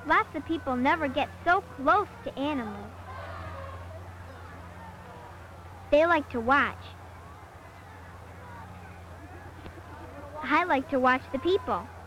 Lots of people never get so close to animals. They like to watch. I like to watch the people.